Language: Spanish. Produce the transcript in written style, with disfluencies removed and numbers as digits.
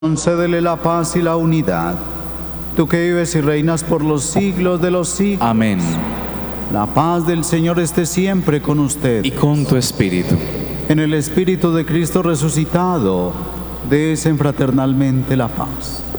Concédele la paz y la unidad. Tú que vives y reinas por los siglos de los siglos. Amén. La paz del Señor esté siempre con usted. Y con tu espíritu. En el Espíritu de Cristo resucitado, desen fraternalmente la paz.